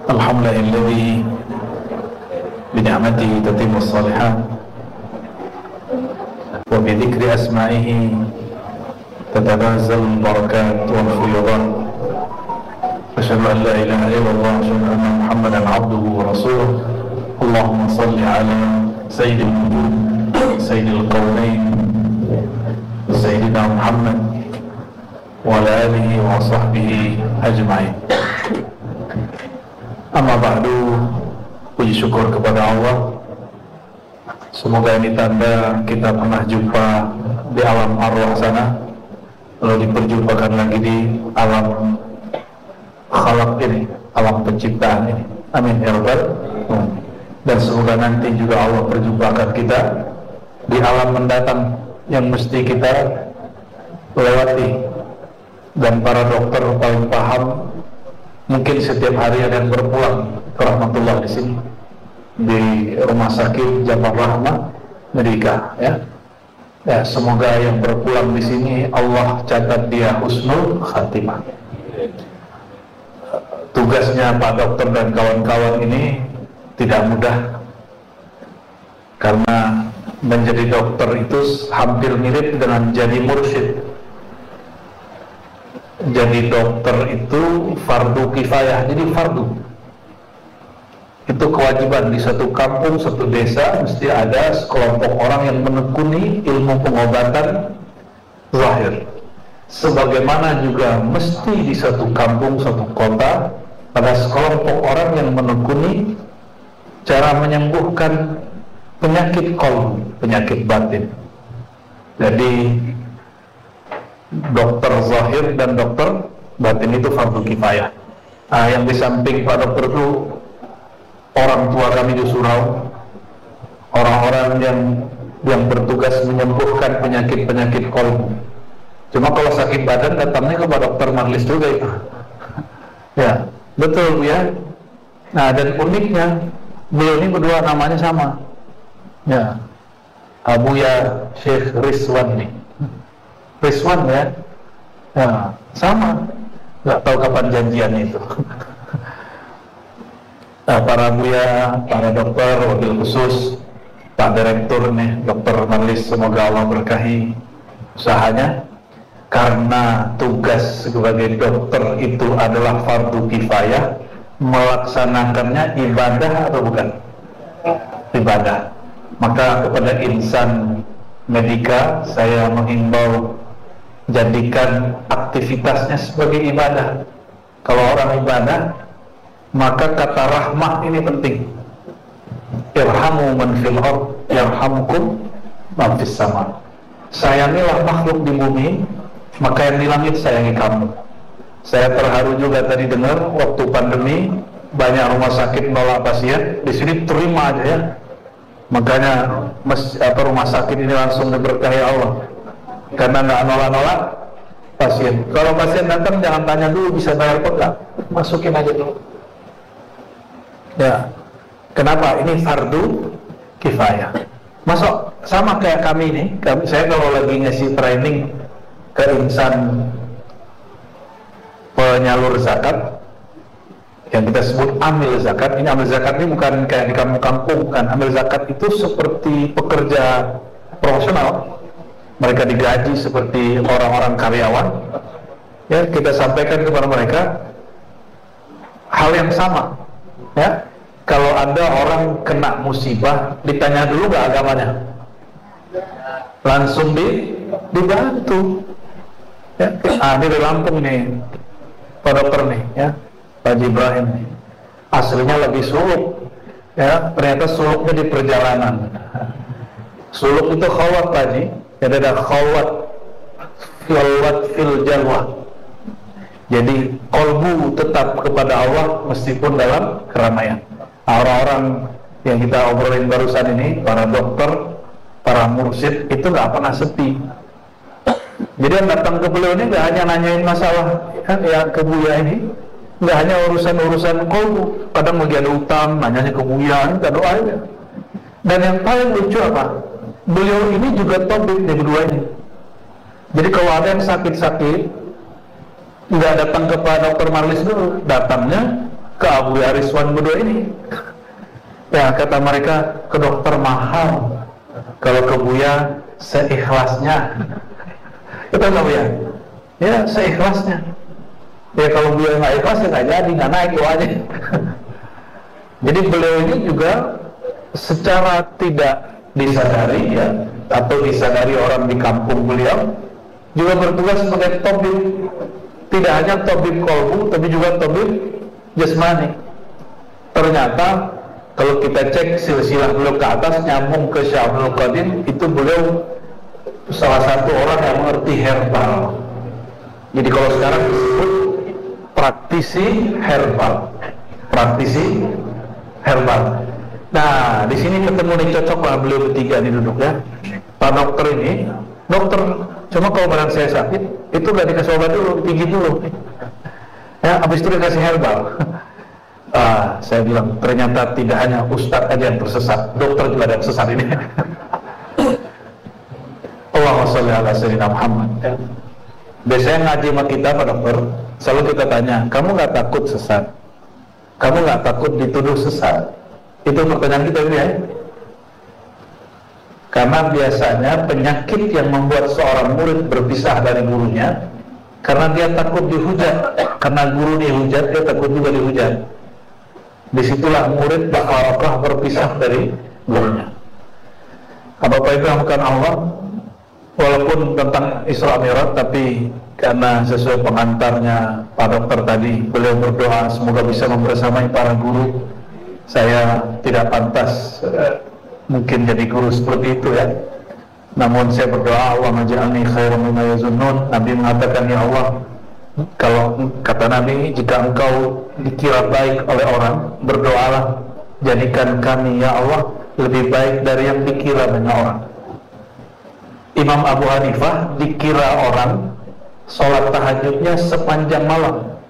Alhamdulillahilladzi bini'matihi tatimmu shalihat wa bidzikri asma'ihi tatanazzalu al-barakat wal fuyudat. Asyhadu an la ilaha illallah wa asyhadu anna Muhammadan 'abduhu wa rasuluh. Allahumma shalli 'ala sayyidil wujud sayyidil qaunain sayyidina Muhammad wa ala alihi wa sahbihi ajma'in. Amma ba'du, puji syukur kepada Allah. Semoga ini tanda kita pernah jumpa di alam arwah sana, lalu diperjumpakan lagi di alam khalaq ini, alam penciptaan ini. Amin ya rabbal alamin. Dan semoga nanti juga Allah perjumpakan kita di alam mendatang yang mesti kita lewati. Dan para dokter paling paham. Mungkin setiap hari ada yang berpulang ke rahmatullah di sini di rumah sakit Jabal Rahmah Medika, ya. Ya, semoga yang berpulang di sini Allah catat dia husnul khatimah. Tugasnya Pak Dokter dan kawan-kawan ini tidak mudah, karena menjadi dokter itu hampir mirip dengan jadi mursyid. Jadi dokter itu fardu kifayah, jadi fardu itu kewajiban. Di satu kampung, satu desa mesti ada sekelompok orang yang menekuni ilmu pengobatan zahir. Sebagaimana juga mesti di satu kampung, satu kota ada sekelompok orang yang menekuni cara menyembuhkan penyakit qalb, penyakit batin. Jadi dokter zahir dan dokter batin itu fardu kifayah. Yang di samping Pak Dokter itu orang tua kami di surau, orang-orang yang bertugas menyembuhkan penyakit-penyakit kolbu. Cuma kalau sakit badan datangnya ke Pak Dokter Marlis juga itu. Ya, betul ya. Nah, dan uniknya beliau ini berdua namanya sama. Ya, Abuya Syekh Rizwan nih. Rizwan ya, ya sama, nggak tahu kapan janjian itu. Nah, para buya, para dokter, wakil khusus, Pak Direktur nih, Dokter Marlis, semoga Allah berkahi usahanya. Karena tugas sebagai dokter itu adalah fardu kifayah, melaksanakannya ibadah atau bukan? Ibadah. Maka kepada insan medika saya menghimbau, jadikan aktivitasnya sebagai ibadah. Kalau orang ibadah, maka kata rahmah ini penting. Irhamu man fil ard yarhamkum man fis sama. Sayangilah makhluk di bumi, maka yang di langit sayangi kamu. Saya terharu juga tadi dengar waktu pandemi banyak rumah sakit nolak pasien, di sini terima aja ya. Makanya rumah sakit ini langsung diberkahi Allah, karena nggak nolak-nolak pasien. Kalau pasien datang jangan tanya dulu bisa bayar apa enggak, masukin aja dulu. Ya, kenapa? Ini fardu kifayah. Masuk sama kayak kami ini. Saya kalau lagi ngasih training ke insan penyalur zakat, yang kita sebut amil zakat. Ini amil zakat ini bukan kayak di kampung-kampung, kan. Amil zakat itu seperti pekerja profesional. Mereka digaji seperti orang-orang karyawan. Ya, kita sampaikan kepada mereka hal yang sama. Ya, kalau ada orang kena musibah, ditanya dulu nggak agamanya, langsung dibantu. Ya, ini di Lampung nih, Pak Dokter nih, ya, Pak Ibrahim nih, aslinya lagi suluk. Ya, ternyata suluknya di perjalanan. Suluk itu khawat tadi. Jadi ada khawat fil jalwah. Jadi kolbu tetap kepada Allah meskipun dalam keramaian. Orang-orang yang kita obrolin barusan ini, para dokter, para mursyid, itu nggak pernah sepi. Jadi yang datang ke beliau ini nggak hanya nanyain masalah ya ke Buya ini, nggak hanya urusan-urusan kolbu. Kadang lagi ada utang, nanyanya ke Buya, kita doain. Dan yang paling lucu apa? Beliau ini juga topik di berdua ini. Jadi kalau ada yang sakit-sakit, nggak datang ke Pak Dokter Marlis dulu, datangnya ke Abu Ariswan berdua ini. Ya, kata mereka, ke dokter mahal, kalau ke Buya seikhlasnya. Kata nggak Buya? Ya, seikhlasnya. Ya kalau Buya nggak ikhlas ya nggak jadi, nggak naik doanya. Jadi beliau ini juga secara tidak disadari ya, atau disadari orang di kampung beliau, juga bertugas sebagai tabib. Tidak hanya tabib kolbu, tapi juga tabib jasmani. Ternyata kalau kita cek silsilah beliau ke atas nyambung ke Syekh Abdul Qadir, itu beliau salah satu orang yang mengerti herbal. Jadi kalau sekarang disebut praktisi herbal, praktisi herbal. Nah, di sini ketemu nih, cocok lah beliau bertiga nih duduk ya. Pak dokter ini, dokter, cuma kalau badan saya sakit, itu gak dikasih obat dulu, tinggi dulu. Ya, habis itu dikasih herbal. Saya bilang ternyata tidak hanya ustadz aja yang tersesat, dokter juga ada yang sesat ini. Allahumma sholli ala sayyidina Muhammad. Biasanya ngaji sama kita Pak dokter, selalu kita tanya, kamu nggak takut sesat? Kamu nggak takut dituduh sesat? Itu pertanyaan kita ya. Karena biasanya penyakit yang membuat seorang murid berpisah dari gurunya karena dia takut dihujat, karena guru dihujat dia takut juga dihujat. Disitulah murid bakal berpisah dari gurunya. Bapak Ibu yang bukan Allah, walaupun tentang Isra Mi'raj, tapi karena sesuai pengantarnya Pak Dokter tadi, beliau berdoa semoga bisa membersamai para guru. Saya tidak pantas mungkin jadi guru seperti itu ya. Namun saya berdoa, Allah maj'alni khairan mimma yazunnun. Nabi mengatakan, ya Allah, kalau kata Nabi, jika engkau dikira baik oleh orang, berdoalah, jadikan kami ya Allah lebih baik dari yang dikira banyak orang. Imam Abu Hanifah dikira orang sholat tahajudnya sepanjang malam.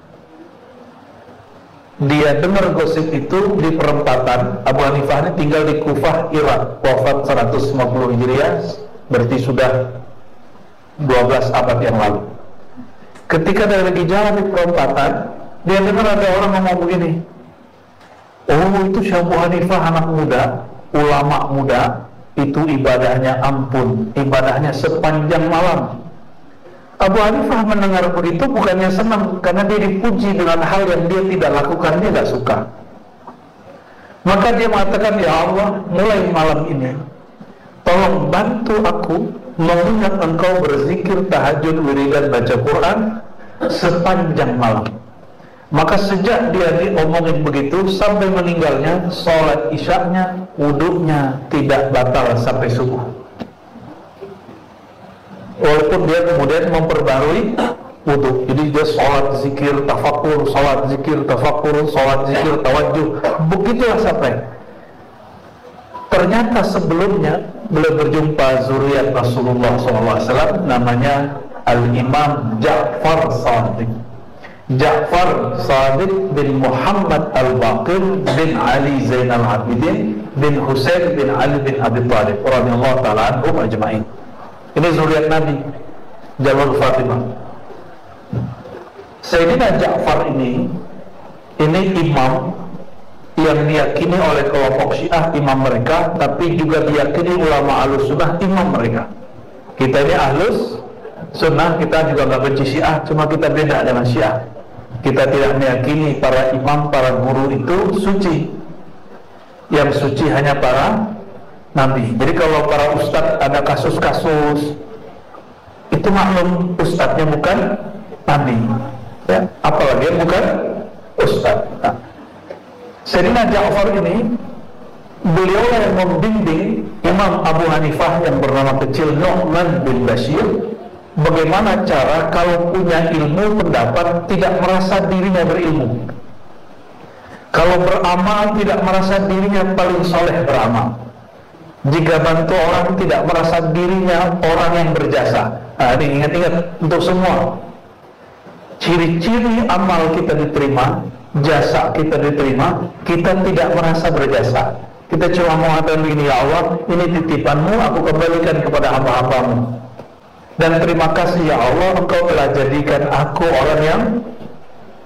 Dia dengar gosip itu di perempatan. Abu Hanifah ini tinggal di Kufah, Irak, wafat 150 Hijriah, berarti sudah 12 abad yang lalu. Ketika dia lagi jalan di perempatan, dia dengar ada orang ngomong begini, oh itu Syekh Abu Hanifah anak muda, ulama muda, itu ibadahnya ampun, ibadahnya sepanjang malam. Abu Hanifah mendengar begitu bukannya senang, karena dia dipuji dengan hal yang dia tidak lakukan, dia tidak suka. Maka dia mengatakan, ya Allah, mulai malam ini tolong bantu aku mengingat engkau berzikir tahajud, wiridan, baca Quran sepanjang malam. Maka sejak dia diomongin begitu sampai meninggalnya, sholat isyaknya, wudhunya tidak batal sampai subuh. Walaupun dia kemudian memperbarui wudhu, jadi dia sholat zikir tafakur, sholat zikir tafakur, sholat zikir tawajuh, begitulah sampai. Ternyata sebelumnya beliau berjumpa zuriat Rasulullah SAW, namanya Al-Imam Ja'far Shadiq. Ja'far Shadiq bin Muhammad Al-Baqir bin Ali Zainal Abidin bin Husain bin Ali bin Abi Thalib radhiyallahu ta'ala anhum ajma'in. Ini zuriat Nabi Jalal Fatimah. Sayyidina Ja'far ini imam yang diyakini oleh kelompok Syiah imam mereka, tapi juga diyakini ulama Ahlus Sunnah imam mereka. Kita ini Ahlus Sunnah, kita juga nggak benci Syiah, cuma kita beda dengan Syiah. Kita tidak meyakini para imam, para guru itu suci. Yang suci hanya para nabi. Jadi kalau para ustadz ada kasus-kasus, itu maklum ustadznya bukan nabi ya, apalagi bukan ustadz. Nah, Sayyidina Ja'far ini, beliau yang membimbing Imam Abu Hanifah yang bernama kecil Nu'man bin Bashir bagaimana cara kalau punya ilmu pendapat tidak merasa dirinya berilmu, kalau beramal tidak merasa dirinya paling soleh beramal, jika bantu orang tidak merasa dirinya orang yang berjasa. Nah, ini ingat-ingat untuk semua. Ciri-ciri amal kita diterima, jasa kita diterima, kita tidak merasa berjasa. Kita cuma mengatakan begini, ya Allah, ini titipanmu, aku kembalikan kepada hamba-hambamu. Dan terima kasih ya Allah, engkau telah jadikan aku orang yang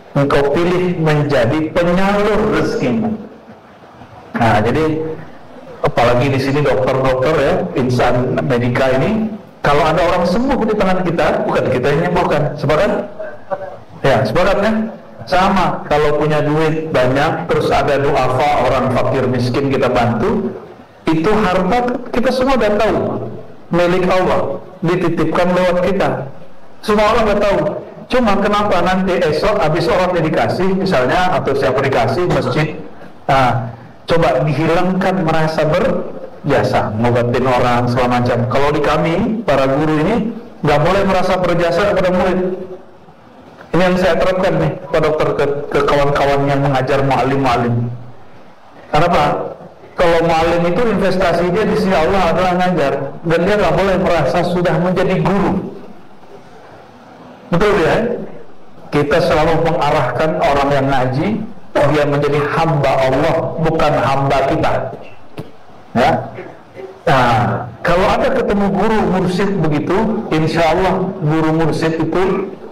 engkau pilih menjadi penyalur rezekimu. Nah, jadi apalagi di sini dokter-dokter ya, insan medika ini, kalau ada orang sembuh di tangan kita, bukan kita yang menyembuhkan. Sepakat? Ya, sepakat kan? Sama, kalau punya duit banyak, terus ada duafa orang fakir miskin kita bantu, itu harta kita semua udah tahu, milik Allah, dititipkan lewat kita. Semua orang udah tahu. Cuma kenapa nanti esok habis orang dikasih misalnya, atau siapa dikasih masjid, coba dihilangkan merasa berjasa, ngobatin orang segala macam. Kalau di kami para guru ini nggak boleh merasa berjasa kepada murid. Ini yang saya terapkan nih pada dokter ke kawan-kawan yang mengajar mu'alim-mu'alim. Kenapa? Kalau mu'alim itu investasinya di sisi Allah adalah ngajar, dan dia nggak boleh merasa sudah menjadi guru. Betul ya? Kita selalu mengarahkan orang yang ngaji, dia menjadi hamba Allah, bukan hamba kita. Ya. Nah, kalau ada ketemu guru mursyid begitu, insya Allah guru mursyid itu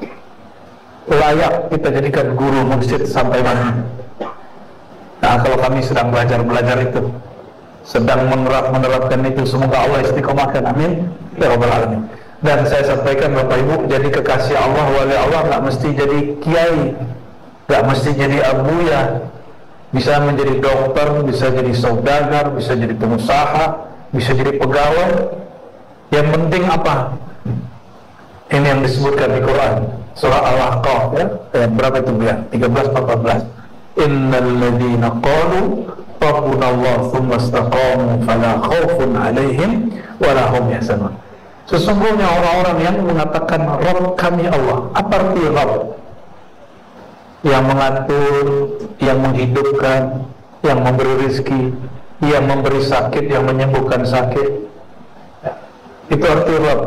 layak kita jadikan guru mursyid sampai mati. Nah, kalau kami sedang belajar itu, sedang menerapkan itu, semoga Allah istiqomahkan, amin ya rabbal alamin. Dan saya sampaikan Bapak Ibu, jadi kekasih Allah, wali Allah nggak mesti jadi kiai, nggak mesti jadi abuya, bisa menjadi dokter, bisa jadi saudagar, bisa jadi pengusaha, bisa jadi pegawai. Yang penting apa? Ini yang disebutkan di Quran, surah Al-Ahqaf ya, ayat berapa itu ya? 13-14. Innal ladzina qalu rabbunallahu tsumma istaqamu fala khaufun 'alaihim wa la hum yahzanun. Sesungguhnya orang-orang yang mengatakan Rabb kami Allah. Apa arti Rabb? Yang mengatur, yang menghidupkan, yang memberi rezeki, yang memberi sakit, yang menyembuhkan sakit. Itu arti Rabb.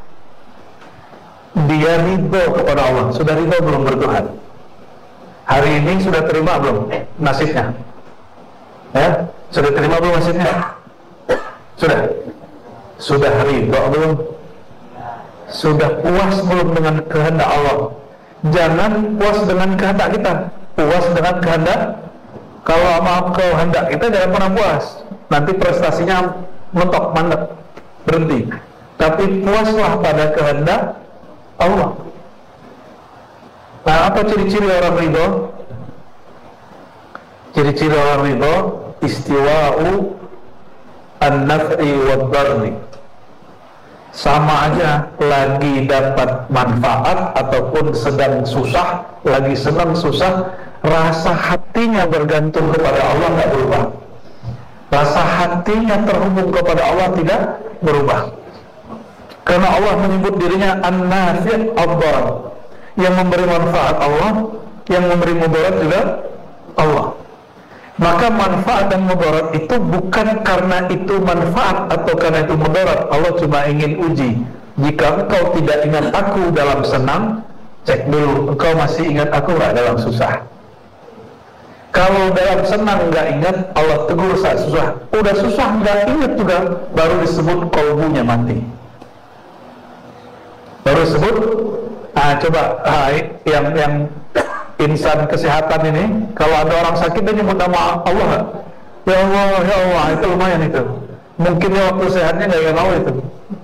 Dia ridho kepada Allah. Sudah ridho belum bertuhan? Hari ini sudah terima belum nasibnya? Ya, sudah terima belum nasibnya? Sudah. Sudah ridho belum? Sudah puas belum dengan kehendak Allah? Jangan puas dengan kehendak kita, puas dengan kehendak. Kalau mau kehendak kita jangan pernah puas, nanti prestasinya mentok, mandek, berhenti. Tapi puaslah pada kehendak Allah. Nah, apa ciri-ciri orang ridho? Ciri-ciri orang ridho, istiwa'u an-naf'i wad-darri. Sama aja, lagi dapat manfaat ataupun sedang susah, lagi senang susah, rasa hatinya bergantung kepada Allah nggak berubah. Rasa hatinya terhubung kepada Allah tidak berubah. Karena Allah menyebut dirinya an-nafi' ad-dar, yang memberi manfaat Allah, yang memberi mudarat juga Allah. Maka manfaat dan mudarat itu bukan karena itu manfaat atau karena itu mudarat. Allah cuma ingin uji. Jika engkau tidak ingat aku dalam senang, cek dulu, engkau masih ingat aku nggak dalam susah. Kalau dalam senang nggak ingat, Allah tegur saat susah. Udah susah nggak ingat juga, baru disebut kolbunya mati. Baru disebut, coba yang insan kesehatan ini, kalau ada orang sakit dia nyebut nama Allah nggak? Ya Allah, itu lumayan itu. Mungkin ya waktu sehatnya nggak ingat Allah itu.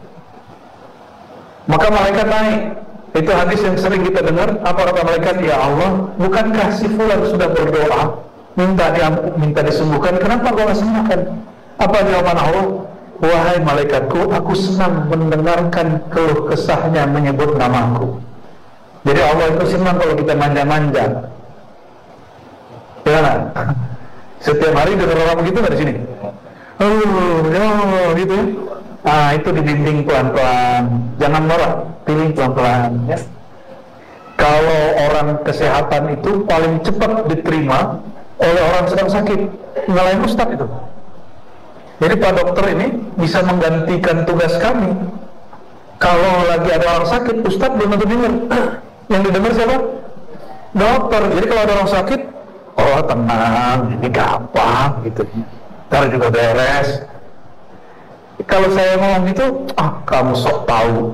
Maka malaikat naik. Itu hadis yang sering kita dengar. Apa kata malaikat? Ya Allah, bukankah si fulan sudah berdoa minta disembuhkan? Kenapa kau nggak sembuhkan? Apa jawaban Allah? Wahai malaikatku, aku senang mendengarkan keluh kesahnya menyebut namaku. Jadi Allah itu senang kalau kita manja-manja. Ya kan? Setiap hari dengar orang begitu nggak di sini? Ya gitu ya. Itu dibimbing pelan-pelan. Jangan norak, pilih pelan-pelan. Ya. Kalau orang kesehatan itu paling cepat diterima oleh orang sedang sakit, ngalahin ustadz itu. Jadi Pak Dokter ini bisa menggantikan tugas kami. Kalau lagi ada orang sakit, ustadz belum tentu dengar. Yang didengar siapa? Dokter. Jadi kalau ada orang sakit, oh tenang, ini gampang gitu. Ntar juga beres. Kalau saya ngomong gitu, kamu sok tahu.